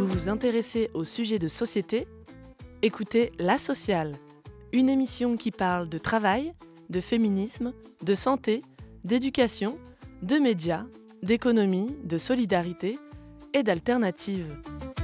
Vous vous intéressez aux sujets de société ? Écoutez La Sociale, une émission qui parle de travail, de féminisme, de santé, d'éducation, de médias, d'économie, de solidarité et d'alternatives.